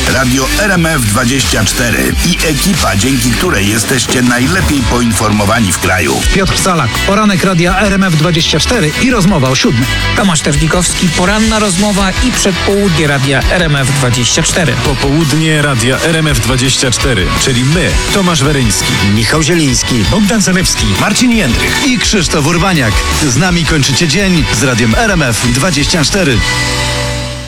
Radio RMF24 i ekipa, dzięki której jesteście najlepiej poinformowani w kraju. Piotr Salak, poranek Radia RMF24 i rozmowa o 7. Tomasz Terzgikowski, poranna rozmowa i przedpołudnie Radia RMF24. Popołudnie Radia RMF24, czyli my, Tomasz Weryński, Michał Zieliński, Bogdan Zalewski, Marcin Jędrych. i Krzysztof Urbaniak. Z nami kończycie dzień z Radiem RMF24.